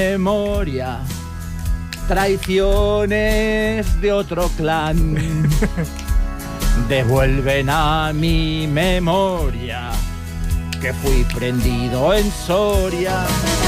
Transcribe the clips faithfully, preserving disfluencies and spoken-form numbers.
Memoria, traiciones de otro clan devuelven a mi memoria que fui prendido en Soria.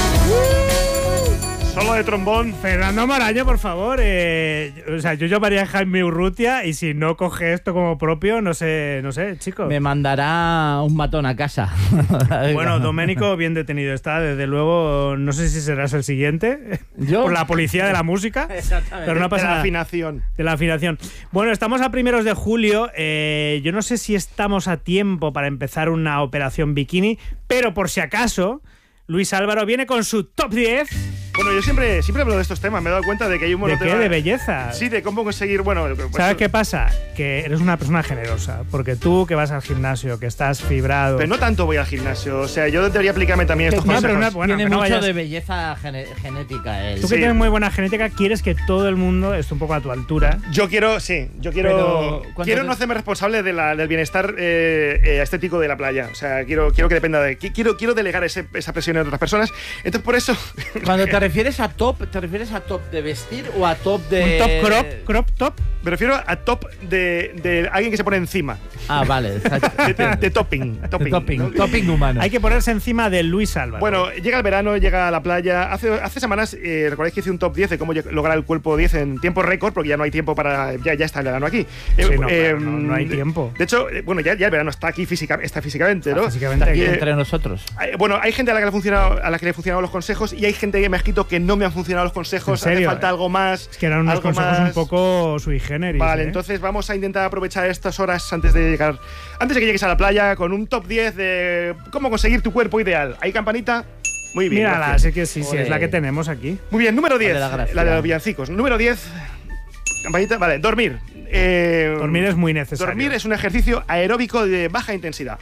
Solo de trombón. Fernando Maraño, por favor. Eh, o sea, yo llamaría a Jaime Urrutia y si no coge esto como propio, no sé, no sé, chicos. Me mandará un matón a casa. Bueno, Doménico, bien detenido está. Desde luego, no sé si serás el siguiente. ¿Yo? Por la policía de la música. Exactamente. Pero no pasa de la nada. afinación. De la afinación. Bueno, estamos a primeros de julio. Eh, yo no sé si estamos a tiempo para empezar una operación bikini, pero por si acaso, Luis Álvaro viene con su top diez. Bueno, yo siempre, siempre hablo de estos temas. Me he dado cuenta de que hay un ¿De montón qué? ¿De belleza? Sí, de cómo conseguir. Bueno, pues ¿Sabes qué pasa? Que eres una persona generosa. Porque tú que vas al gimnasio, que estás fibrado. Pero no tanto voy al gimnasio. O sea, yo debería aplicarme también estos No, consejos. pero una- bueno, Tiene que no mucho vayas- de belleza gene- genética él. Tú que Sí. tienes muy buena genética, quieres que todo el mundo esté un poco a tu altura. Yo quiero, sí, yo quiero. Pero, ¿cuánto Quiero te- no hacerme responsable de la- del bienestar eh, eh, estético de la playa. O sea, quiero, quiero que dependa de. Quiero, quiero delegar ese- esa presión en otras personas. Entonces, por eso. Cuando te refieres a top, ¿te refieres a top de vestir o a top de...? Un top crop, crop top. Me refiero a top de, de alguien que se pone encima. Ah, vale. exacto. De, de- de topping. Topping, topping, ¿no? topping humano. Hay que ponerse encima de Luis Álvaro. Bueno, llega el verano, llega a la playa. Hace, hace semanas, eh, recordáis que hice un top diez de cómo lleg- lograr el cuerpo diez en tiempo récord, porque ya no hay tiempo para. Ya, ya está el verano aquí. Eh, Sí, no, claro, no- no hay tiempo. De hecho, eh, bueno, ya, ya el verano está aquí física, está físicamente, ¿no? Físicamente Aquí aquí. eh, entre nosotros. Hay- Bueno, hay gente a la que le ha funcionado, a la que le han funcionado los consejos y hay gente que me ha escrito que no me han funcionado los consejos. ¿En serio? Hace falta algo más. Es que eran unos algo consejos más. un poco sui generis. Vale, ¿eh? entonces vamos a intentar aprovechar estas horas antes de llegar, antes de que llegues a la playa con un top diez de cómo conseguir tu cuerpo ideal. ¿Hay campanita? Muy bien. Mírala, gracias. sí que sí, sí, Ole. es la que tenemos aquí. Muy bien, número diez. Dale la gracia. La de los villancicos. Número diez. Campanita, vale, dormir. Eh, Dormir es muy necesario. Dormir es un ejercicio aeróbico de baja intensidad.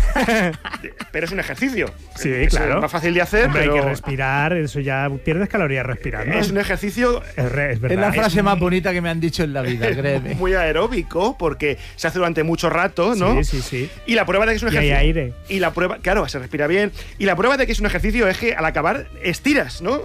Pero es un ejercicio. Sí, Es claro. más fácil de hacer, Hombre, pero hay que respirar, eso ya pierdes calorías respirando. es un ejercicio Es, re- es Es verdad. la frase es más bonita que me han dicho en la vida, créeme. muy aeróbico porque se hace durante mucho rato, ¿no? Sí, sí, sí. Y la prueba de que es un Y hay ejercicio. aire. Y la prueba, claro, se respira bien. Y la prueba de que es un ejercicio es que al acabar estiras, ¿no?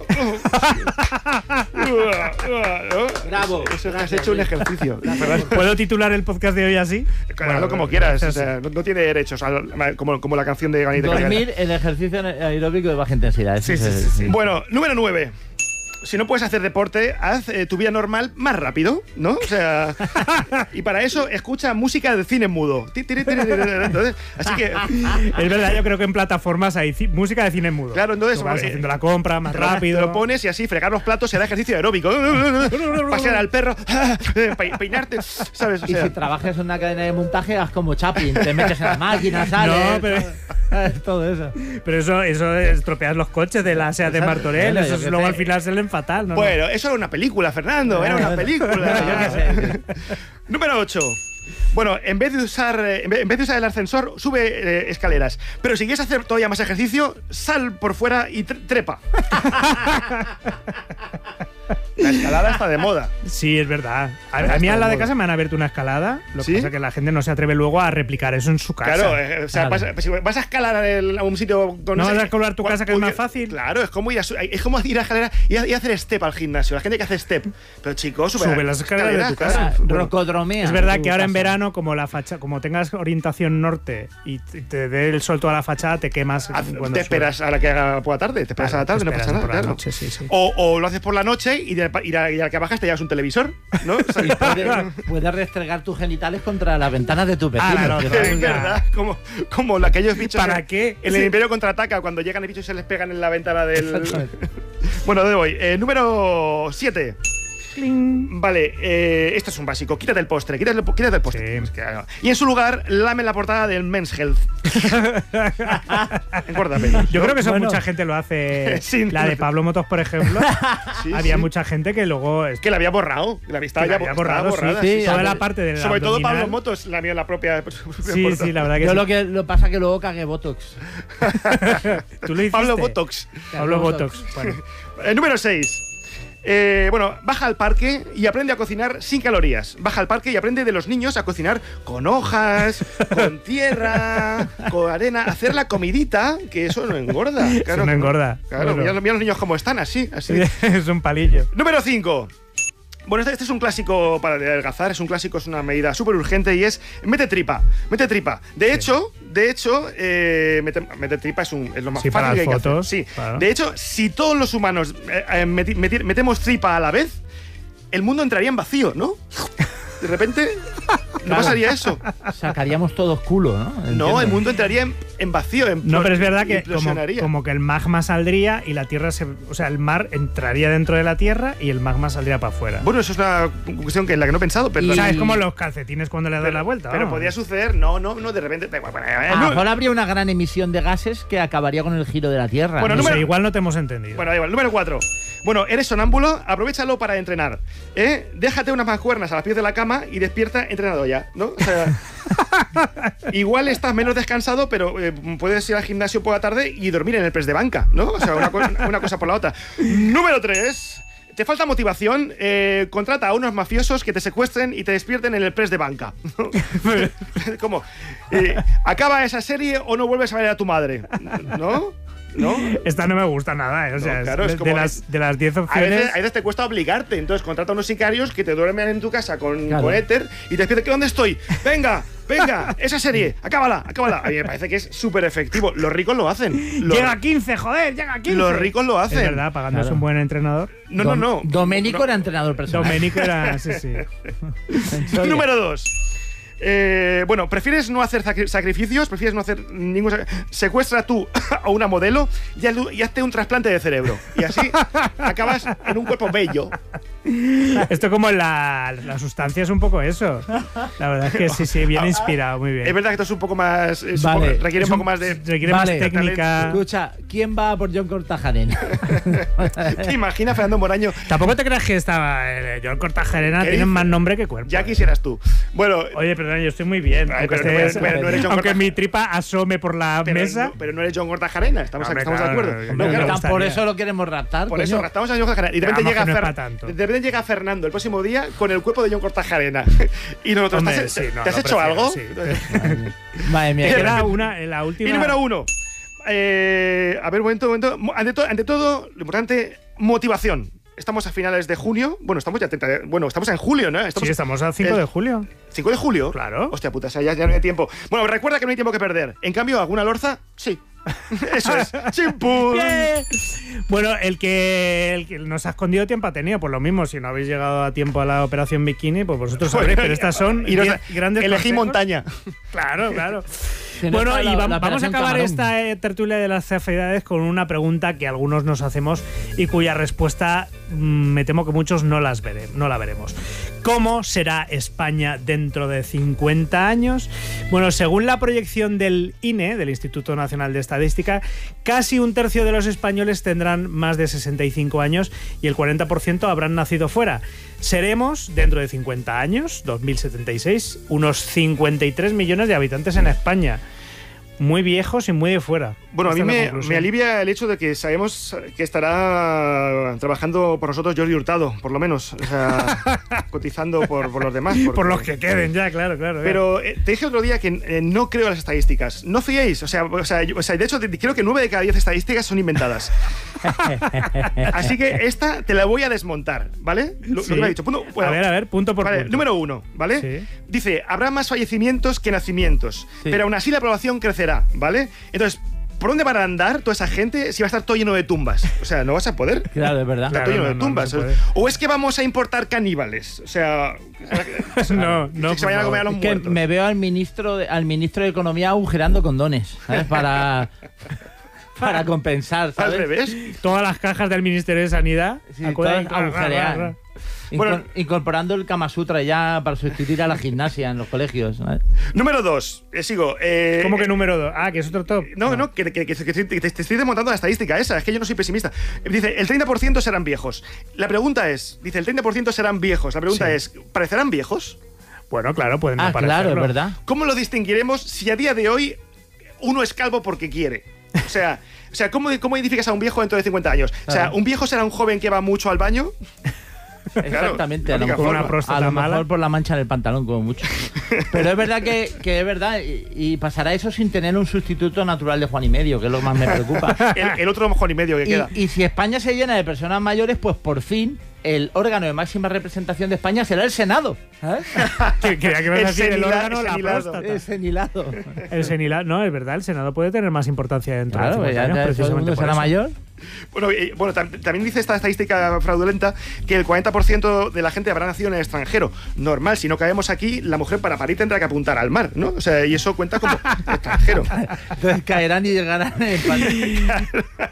Bravo. Eso, eso has Gracias, hecho un Luis. ejercicio. ¿Puedo titular el podcast de hoy así? Claro, Bueno, como quieras. O gracias. sea, no, no tiene derechos, al- como, como la canción de Ganita Dormir el ejercicio aeróbico de baja intensidad. Sí, Eso sí, es- sí, sí. Bueno, número nueve. Si no puedes hacer deporte, haz eh, tu vida normal más rápido, ¿no? O sea, y para eso escucha música de cine mudo. Ti, tiri, tiri, tiri, tiri. Entonces, así que, Es verdad, yo creo que en plataformas hay ci- música de cine mudo. claro, entonces Tú vas eh, haciendo la compra más te lo- rápido. Te lo pones y así fregar los platos será ejercicio aeróbico. Pasear al perro, pe- peinarte, ¿sabes? O Y sea, si trabajas en una cadena de montaje, haz como Chaplin, te metes en la máquina, sales. No, pero- ¿sabes? Todo eso. Pero eso, eso estropeas los coches de la SEAT de Exacto. Martorell. Bueno, Eso yo es- qué luego sé. al final se leen fatal, ¿no? bueno, eso era una película, Fernando, era una Bueno, película. yo qué sé. Número ocho. Bueno, en vez de usar eh, en vez en vez de usar el ascensor, sube eh, escaleras. Pero si quieres hacer todavía más ejercicio, sal por fuera y tre- trepa. La escalada está de moda. Sí, es verdad. A, a Está mí al lado de de moda. casa me han abierto una escalada. Lo que ¿Sí? pasa es que la gente no se atreve luego a replicar eso en su casa. Claro, eh, o sea, Claro. vas, a- si vas a escalar el- a un sitio con ¿No ese- vas a escalar tu cu- casa, que es cu- más fácil? Claro, es como ir a, su- es como ir a escalera y, a- y hacer step al gimnasio. La gente que hace step. Pero chicos, sube, Sube las escaleras de tu casa. claro. Rocodromea. Es verdad tu que ahora en casa. verano, como la facha, como tengas orientación norte y te te dé el sol toda la fachada, te quemas. Haz- cuando te esperas a la que haga por la tarde, te esperas Claro, a la tarde, te no pasa esperas nada. por la claro. noche, sí, sí. O, o lo haces por la noche y, de, y, a, y a la que bajas te llevas un televisor, ¿no? O sea, Y puedes, puedes restregar tus genitales contra las ventanas de tus vecinos. Ah, no, que no, son- es verdad, como, como la- aquellos bichos. ¿Para en- qué? En Sí. el Imperio contraataca, cuando llegan los bichos y se les pegan en la ventana del. Exactamente. Bueno, ¿dónde voy? Eh, número siete. Cling. Vale, eh, esto es un básico. Quítate el postre, quítate el, quítate el postre. Sí. Es que, ah, y en su lugar, lame la portada del Men's Health. Engorda pelos, Yo ¿no? creo que eso Bueno. mucha gente lo hace. Sí. La de Pablo Motos, por ejemplo. Sí, había sí. mucha gente que luego. es- Que la había borrado. Que la estaba que la ya había bo- estaba borrado, sí, borrada. sí, Toda a la ver, parte de la Sobre todo abdominal. Pablo Motos la vio en la propia. Sí, sí, la verdad que Yo sí. lo que lo pasa que luego cagué Botox. Tú lo hiciste. Pablo Botox. Pablo Botox. Bueno. Eh, número seis. Eh, bueno, baja al parque y aprende a cocinar sin calorías. Baja al parque y aprende de los niños a cocinar con hojas, con tierra, con arena, hacer la comidita, que eso no engorda. Claro, eso no engorda. Claro, Bueno. mira, mira los niños cómo están, así, así. Es un palillo. Número cinco. Bueno, este, este es un clásico para adelgazar, es un clásico, es una medida súper urgente y es mete tripa, mete tripa. De hecho, de hecho, eh, mete, mete tripa es, un, es lo más Sí, fácil para que hay las que hacer. fotos, Sí. claro. De hecho, si todos los humanos eh, eh, meti- meti- metemos tripa a la vez, el mundo entraría en vacío, ¿no? De repente, no Claro. pasaría eso. Sacaríamos todos culo, ¿no? No, Entiendo. el mundo entraría en, en vacío. En No, pero es verdad que como, implosionaría. como que el magma saldría y la tierra se. O sea, el mar entraría dentro de la tierra y el magma saldría para afuera. Bueno, eso es una cuestión que en la que no he pensado, pero, O sea, y- es como los calcetines cuando le das pero, la vuelta. pero vamos. podría suceder, no, no, no, de repente. da igual, bueno, eh, A lo no- mejor habría una gran emisión de gases que acabaría con el giro de la Tierra. Bueno, No número- sé, igual no te hemos entendido. Bueno, da igual. Número cuatro. Bueno, eres sonámbulo, aprovéchalo para entrenar. ¿eh? Déjate unas mancuernas a los pies de la cama y despierta entrenado ya, ¿no? O sea, igual estás menos descansado, pero eh, puedes ir al gimnasio por la tarde y dormir en el press de banca, ¿no? O sea, una, co- una cosa por la otra. Número tres. Te falta motivación, eh, contrata a unos mafiosos que te secuestren y te despierten en el press de banca. ¿Cómo? Eh, ¿Acaba esa serie o no vuelves a ver a tu madre? ¿No? ¿No? Esta no me gusta nada, ¿eh? O No, sea, es claro, es de, como de las, de las diez A opciones. veces, a veces te cuesta obligarte, entonces contrata a unos sicarios que te duermen en tu casa con, Claro. con éter y te despiertan, ¿dónde estoy? Venga, venga, esa serie, acábala, acábala. A mí me parece que es súper efectivo. Los ricos lo hacen. Los, Llega a quince, joder, llega a quince. los ricos lo hacen. Es verdad, pagándose Claro. un buen entrenador. No, no, no. Doménico No. era entrenador personal. Domenico era. Sí, sí. En serio. Número dos. Eh, bueno, ¿prefieres no hacer sacri- sacrificios? ¿Prefieres no hacer ningún sac- Secuestra tú a una modelo y, haz- y hazte un trasplante de cerebro. Y así acabas en un cuerpo bello. Esto como la, la sustancia es un poco eso. La verdad es que sí, sí, bien inspirado, muy bien. Es verdad que esto es un poco más. es un Vale. poco- requiere Es un poco un- más de. Requiere Vale. más técnica. Escucha, ¿quién va por John Cortajarena? ¿Te imaginas Fernando Moraño? Tampoco te creas que estaba. Eh, John Cortajarena ¿Qué tiene dices? más nombre que cuerpo. Ya quisieras tú. Bueno, Oye, perdón, yo estoy muy bien. Ay, Aunque, pero no esté- eres- pero no eres John aunque Cortajarena. mi tripa asome por la pero, mesa. no, pero no eres John Cortajarena. Estamos, Hombre, estamos claro, de acuerdo. no, No, no, claro, no. Tan por eso lo queremos raptar. por coño. eso estamos a John Cortajarena. Y de repente, Vamos, llega que no es Fer- pa' tanto. de repente llega Fernando el próximo día con el cuerpo de John Cortajarena. Y nosotros, Hombre, ¿te has, sí, no, ¿te has lo hecho prefiero, algo? sí. Madre mía. Me Y de queda repente- una, la última. Y número uno. Eh, a ver, un momento, un momento. Mo- Ante, to- ante todo, lo importante, motivación. Estamos a finales de junio. Bueno, estamos ya treinta de- bueno, estamos en julio, ¿no? Estamos Sí, estamos al cinco el- de julio. ¿cinco de julio? Claro. Hostia puta, o sea, ya, ya no hay tiempo. Bueno, recuerda que no hay tiempo que perder. En cambio, ¿alguna lorza? Sí. Eso es. ¡Chimpum! ¡Bien! Bueno, el que, el que nos ha escondido tiempo ha tenido, pues lo mismo, si no habéis llegado a tiempo a la operación bikini, pues vosotros sabréis, pero estas son Y nos- diez grandes elegí consejos. montaña. Claro, claro. Que no Bueno, está y la- vam- la vamos a operación acabar Camarón. esta eh, tertulia de las cefeidades con una pregunta que algunos nos hacemos y cuya respuesta mm, me temo que muchos no las vere- no la veremos. ¿Cómo será España dentro de cincuenta años? Bueno, según la proyección del I N E, del Instituto Nacional de Estadística, casi un tercio de los españoles tendrán más de sesenta y cinco años y el cuarenta por ciento habrán nacido fuera. Seremos, dentro de cincuenta años, dos mil setenta y seis, unos cincuenta y tres millones de habitantes en España. Muy viejos y muy de fuera. Bueno, a mí Esta es la me, conclusión. me alivia el hecho de que sabemos que estará trabajando por nosotros Jordi Hurtado, por lo menos. O sea, cotizando por, por los demás. Por porque- los que queden ya, claro, claro. Pero eh, te dije otro día que eh, no creo en las estadísticas. No fiéis. O sea, o sea, yo- o sea, de hecho, te- creo que nueve de cada diez estadísticas son inventadas. Así que esta te la voy a desmontar, ¿vale? Lo, Sí. lo que me ha dicho. Punto- bueno, a ver, a ver, punto por vale, punto. número uno, ¿vale? Sí. Dice, habrá más fallecimientos que nacimientos, Sí. pero aún así la población crecerá, ¿vale? Entonces, ¿por dónde van a andar toda esa gente si va a estar todo lleno de tumbas? O sea, no vas a poder. Claro, es verdad. Está Claro, todo lleno no, de no, no tumbas. se puede. o es que vamos a importar caníbales. O sea, No, no, que se por vayan a favor. comer a los Es que muertos. me veo al ministro de, al ministro de Economía agujerando condones, ¿sabes? Para, para compensar, Al ¿sabes? revés. Todas las cajas del Ministerio de Sanidad. Sí, acuerdan- todas agujereadas. Incor- Bueno. incorporando el Kama Sutra ya para sustituir a la gimnasia en los colegios, ¿sabes? Número dos. eh, sigo. eh, ¿Cómo que número dos? Ah, que es otro top. No, no, que, que- que- que te, te- te estoy desmontando la estadística esa, es que yo no soy pesimista. Dice, el treinta por ciento serán viejos. La pregunta es, dice, el treinta por ciento serán viejos. La pregunta Sí. es, ¿parecerán viejos? Bueno, claro, pueden no Ah, claro, es parecerlo. verdad. ¿Cómo lo distinguiremos si a día de hoy uno es calvo porque quiere? O sea, O sea, ¿cómo, cómo identificas a un viejo dentro de cincuenta años? O sea, ¿un viejo será un joven que va mucho al baño? Exactamente, claro, a lo, con mejor, una próstata a lo mala. mejor por la mancha en el pantalón, como mucho. Pero es verdad que, que es verdad, y, y pasará eso sin tener un sustituto natural de Juan y medio, que es lo que más me preocupa. El, el otro mojón y medio que y, queda. y si España se llena de personas mayores, pues por fin el órgano de máxima representación de España será el Senado. ¿Sabes? Que- Creía que ibas a El decir el senila- órgano, la senilado. próstata. El senilado. El senilado, no, es verdad, el Senado puede tener más importancia dentro Claro, de ya, cincuenta años, ya todo el precisamente mundo por será eso. mayor. Bueno, eh, bueno tam- también dice esta estadística fraudulenta que el cuarenta por ciento de la gente habrá nacido en el extranjero. Normal, si no caemos aquí, la mujer para parir tendrá que apuntar al mar, ¿no? O sea, y eso cuenta como extranjero. Entonces caerán y llegarán en el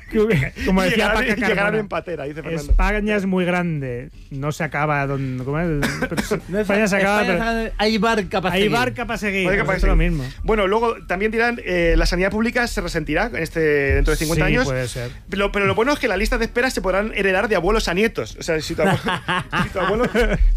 Como decía Llegarán- Paca llegarán Carmona, en patera, dice Fernando. España es muy grande, no se acaba donde, ¿cómo es? No, España se acaba, España pero se- hay barca para hay seguir. barca para seguir, Barca pues para es lo seguir. mismo. Bueno, luego también dirán eh, la sanidad pública se resentirá en este, dentro de cincuenta Sí, años. puede ser. Pero, pero lo bueno es que las listas de espera se podrán heredar de abuelos a nietos. O sea, si tu abuelo, si tu abuelo,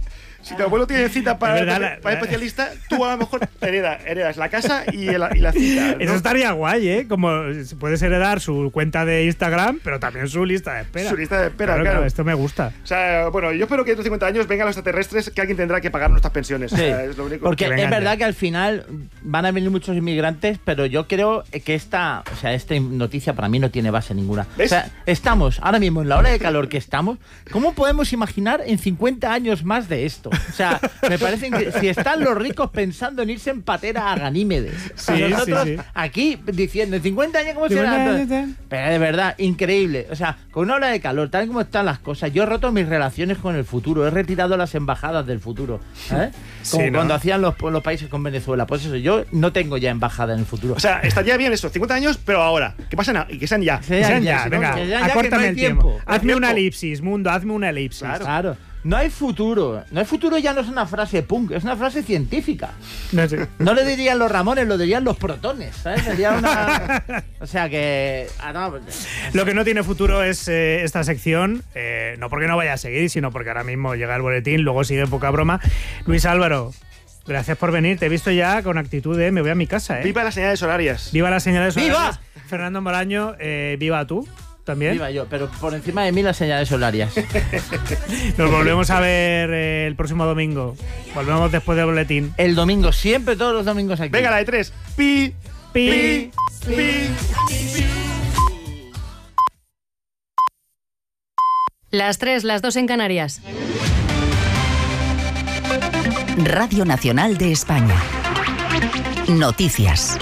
si tu abuelo tiene cita para, Es verdad, para la- especialista, tú a lo mejor hereda, heredas la casa y, el- y la cita, ¿no? Eso estaría guay, ¿eh? Como puedes heredar su cuenta de Instagram, pero también su lista de espera. Su lista de espera, claro. Esto me gusta. O sea, bueno, yo espero que dentro de cincuenta años vengan los extraterrestres, que alguien tendrá que pagar nuestras pensiones. O Sí, sea, es lo único. porque que es vengan verdad ya. que al final van a venir muchos inmigrantes, pero yo creo que esta, o sea, esta noticia para mí no tiene base ninguna. ¿Ves? O sea, estamos ahora mismo en la hora de calor que estamos. ¿Cómo podemos imaginar en cincuenta años más de esto? O sea, me parece que si están los ricos pensando en irse en patera a Ganímedes, Sí, y nosotros sí, sí. aquí diciendo en cincuenta años cómo será. cincuenta años, tal. Pero de verdad, increíble. O sea, con una ola de calor, tal como están las cosas, yo he roto mis relaciones con el futuro, he retirado las embajadas del futuro. ¿Sabes? Como Sí, ¿no? cuando hacían los, los países con Venezuela. Pues eso, yo no tengo ya embajada en el futuro. O sea, estaría bien eso, cincuenta años, pero ahora. Que pasen a- y que sean ya. Sí, Que sean ya, ya, si no, venga, que ya- ya que acórtame no hay el tiempo. tiempo. Hazme Tiempo. una elipsis, mundo, hazme una elipsis. Claro. Claro. No hay futuro. No hay futuro ya no es una frase punk, es una frase científica. No sé. No le dirían los Ramones, lo dirían los protones. ¿Sabes? Sería una. O sea que. Ah, no, pues- Lo que no tiene futuro es eh, esta sección, eh, no porque no vaya a seguir, sino porque ahora mismo llega el boletín, luego sigue poca broma. Luis Álvaro, gracias por venir. Te he visto ya con actitud de me voy a mi casa, ¿eh? Viva las señales horarias. Viva las señales ¡Viva! horarias. Fernando Moraño, eh, viva tú también. Viva yo, pero por encima de mí las señales solarias. Nos volvemos a ver eh, el próximo domingo. Volvemos después del boletín. El domingo, siempre todos los domingos aquí. Venga, la de tres. Pi, Pi. pi, pi. Las tres, las dos en Canarias. Radio Nacional de España. Noticias.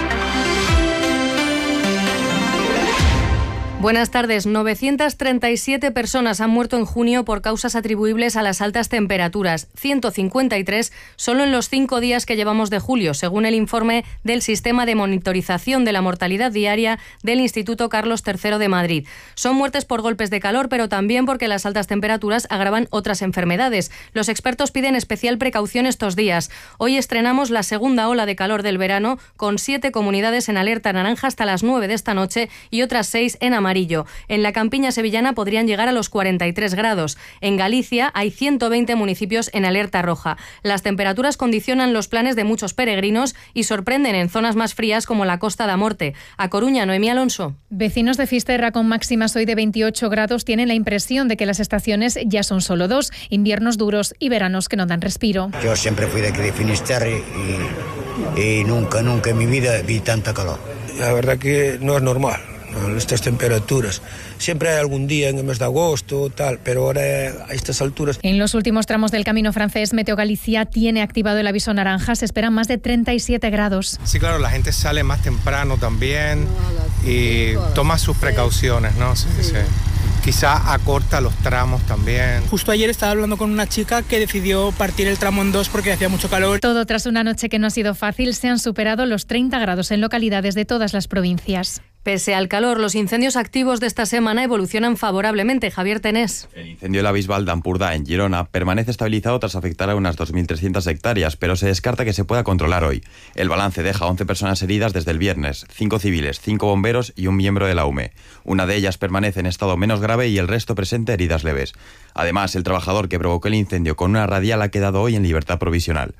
Buenas tardes. novecientas treinta y siete personas han muerto en junio por causas atribuibles a las altas temperaturas. ciento cincuenta y tres solo en los cinco días que llevamos de julio, según el informe del Sistema de Monitorización de la Mortalidad Diaria del Instituto Carlos tercero de Madrid. Son muertes por golpes de calor, pero también porque las altas temperaturas agravan otras enfermedades. Los expertos piden especial precaución estos días. Hoy estrenamos la segunda ola de calor del verano, con siete comunidades en alerta naranja hasta las nueve de esta noche y otras seis en amarillo. En la campiña sevillana podrían llegar a los cuarenta y tres grados. En Galicia hay ciento veinte municipios en alerta roja. Las temperaturas condicionan los planes de muchos peregrinos y sorprenden en zonas más frías como la Costa da Morte. A Coruña, Noemí Alonso. Vecinos de Fisterra con máximas hoy de veintiocho grados tienen la impresión de que las estaciones ya son solo dos, inviernos duros y veranos que no dan respiro. Yo siempre fui de aquí de Finisterre y, y nunca, nunca en mi vida vi tanta calor. La verdad que no es normal, ¿no? Estas temperaturas. Siempre hay algún día en el mes de agosto, tal, pero ahora a estas alturas... En los últimos tramos del camino francés, Meteo Galicia tiene activado el aviso naranja. Se esperan más de treinta y siete grados. Sí, claro, la gente sale más temprano también y toma sus precauciones, ¿no? Sí, sí. Quizá acorta los tramos también. Justo ayer estaba hablando con una chica que decidió partir el tramo en dos porque hacía mucho calor. Todo tras una noche que no ha sido fácil, se han superado los treinta grados en localidades de todas las provincias. Pese al calor, los incendios activos de esta semana evolucionan favorablemente. Javier Tenés. El incendio de la Bisbal de Ampurdá, en Girona, permanece estabilizado tras afectar a unas dos mil trescientas hectáreas, pero se descarta que se pueda controlar hoy. El balance deja once personas heridas desde el viernes, cinco civiles, cinco bomberos y un miembro de la U M E. Una de ellas permanece en estado menos grave y el resto presenta heridas leves. Además, el trabajador que provocó el incendio con una radial ha quedado hoy en libertad provisional.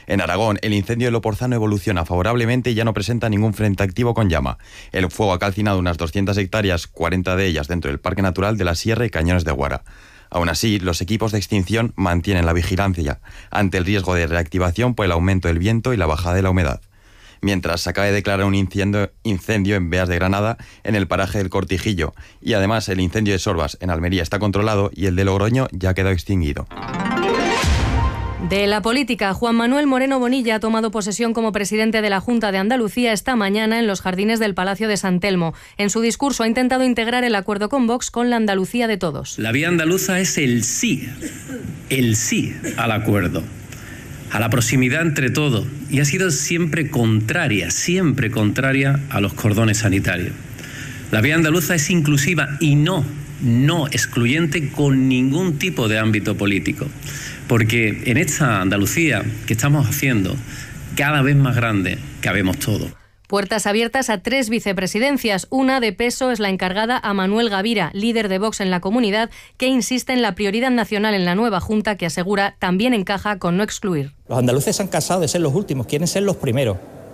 En Aragón, el incendio de Loporzano evoluciona favorablemente y ya no presenta ningún frente activo con llama. El fuego ha calcinado unas doscientas hectáreas, cuarenta de ellas dentro del Parque Natural de la Sierra y Cañones de Guara. Aún así, los equipos de extinción mantienen la vigilancia ante el riesgo de reactivación por el aumento del viento y la bajada de la humedad. Mientras se acaba de declarar un incendio, incendio en Beas de Granada, en el paraje del Cortijillo, y además el incendio de Sorbas en Almería está controlado y el de Logroño ya ha quedado extinguido. De la política, Juan Manuel Moreno Bonilla ha tomado posesión como presidente de la Junta de Andalucía esta mañana en los jardines del Palacio de San Telmo. En su discurso ha intentado integrar el acuerdo con Vox con la Andalucía de todos. La vía andaluza es el sí, el sí al acuerdo, a la proximidad entre todos, y ha sido siempre contraria, siempre contraria a los cordones sanitarios. La vía andaluza es inclusiva y no, no excluyente con ningún tipo de ámbito político. Porque en esta Andalucía que estamos haciendo, cada vez más grande, cabemos todos. Puertas abiertas a tres vicepresidencias. Una de peso es la encargada a Manuel Gavira, líder de Vox en la comunidad, que insiste en la prioridad nacional en la nueva Junta, que asegura también encaja con no excluir. Los andaluces se han cansado de ser los últimos, quieren ser los primeros.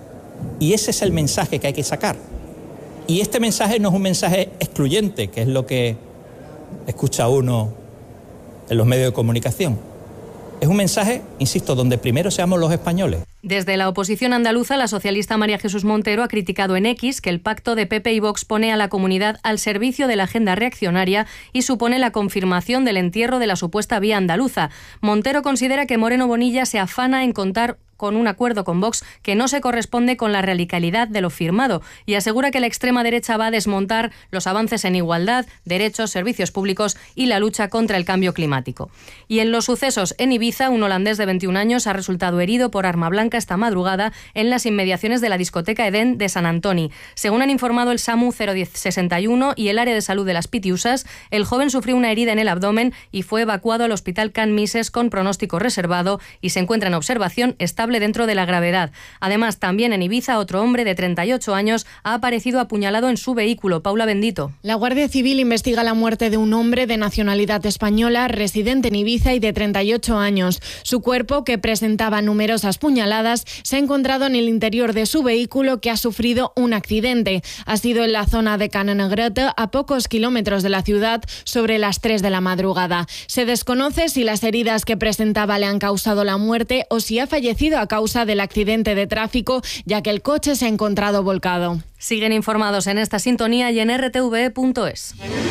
Y ese es el mensaje que hay que sacar. Y este mensaje no es un mensaje excluyente, que es lo que escucha uno en los medios de comunicación. Es un mensaje, insisto, donde primero seamos los españoles. Desde la oposición andaluza, la socialista María Jesús Montero ha criticado en X que el pacto de P P y Vox pone a la comunidad al servicio de la agenda reaccionaria y supone la confirmación del entierro de la supuesta vía andaluza. Montero considera que Moreno Bonilla se afana en contar con un acuerdo con Vox que no se corresponde con la radicalidad de lo firmado y asegura que la extrema derecha va a desmontar los avances en igualdad, derechos, servicios públicos y la lucha contra el cambio climático. Y en los sucesos en Ibiza, un holandés de veintiún años ha resultado herido por arma blanca esta madrugada en las inmediaciones de la discoteca Edén de San Antoni. Según han informado el SAMU cero diez sesenta y uno y el área de salud de las Pitiusas, el joven sufrió una herida en el abdomen y fue evacuado al hospital Can Mises con pronóstico reservado y se encuentra en observación estable dentro de la gravedad. Además, también en Ibiza, otro hombre de treinta y ocho años ha aparecido apuñalado en su vehículo. Paula Bendito. La Guardia Civil investiga la muerte de un hombre de nacionalidad española, residente en Ibiza y de treinta y ocho años. Su cuerpo, que presentaba numerosas puñaladas, se ha encontrado en el interior de su vehículo, que ha sufrido un accidente. Ha sido en la zona de Cannegrette, a pocos kilómetros de la ciudad, sobre las tres de la madrugada. Se desconoce si las heridas que presentaba le han causado la muerte o si ha fallecido a causa del accidente de tráfico, ya que el coche se ha encontrado volcado. Siguen informados en esta sintonía y en r t v punto es.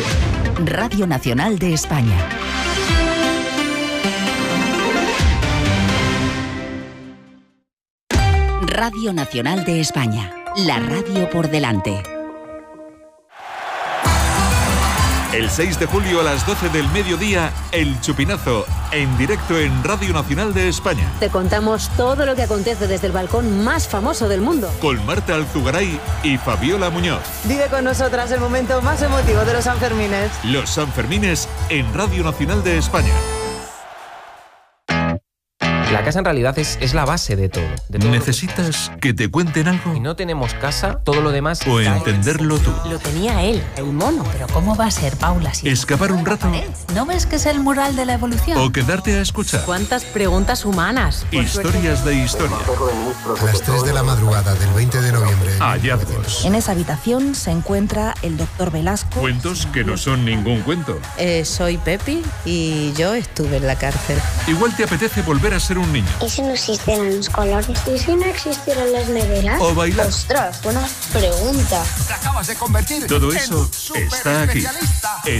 Radio Nacional de España. Radio Nacional de España. La radio por delante. El seis de julio a las doce del mediodía, El Chupinazo, en directo en Radio Nacional de España. Te contamos todo lo que acontece desde el balcón más famoso del mundo. Con Marta Alzugaray y Fabiola Muñoz. Vive con nosotras el momento más emotivo de los Sanfermines. Los Sanfermines en Radio Nacional de España. La casa en realidad es, es la base de todo. De todo ¿Necesitas que te cuenten algo? Si no tenemos casa, todo lo demás... O entenderlo tú. Lo tenía él, el mono. Pero ¿cómo va a ser, Paula? Si ¿Escapar un rato? ¿No ves que es el mural de la evolución? ¿O quedarte a escuchar? ¿Cuántas preguntas humanas? Historias de historia. A las tres de la madrugada del veinte de noviembre. Hallazgos. En esa habitación se encuentra el doctor Velasco. Cuentos que no son ningún cuento. Eh, soy Pepi y yo estuve en la cárcel. Igual te apetece volver a ser un niño. ¿Y si no existieran los colores? ¿Y si no existieran las neveras? O bailar. Ostras, buena pregunta. Te acabas de convertir Todo eso en está aquí.